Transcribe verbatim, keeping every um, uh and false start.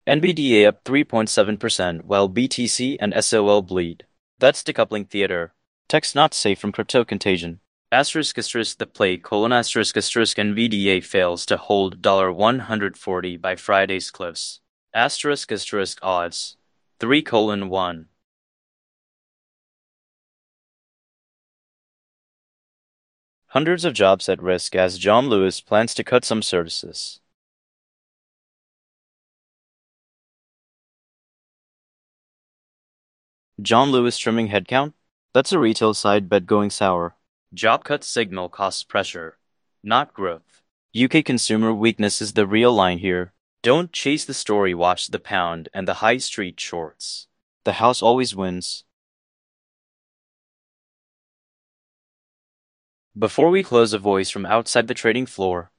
N V D A up three point seven percent while B T C and S O L bleed. That's decoupling theater. Text not safe from crypto contagion. Asterisk asterisk the play colon asterisk asterisk N V D A fails to hold one hundred forty by Friday's close. Asterisk asterisk odds. three colon one. Hundreds of jobs at risk as John Lewis plans to cut some services. John Lewis trimming headcount? That's a retail side bet going sour. Job cuts signal cost pressure, not growth. U K consumer weakness is the real line here. Don't chase the story, watch the pound and the high street shorts. The house always wins. Before we close, a voice from outside the trading floor.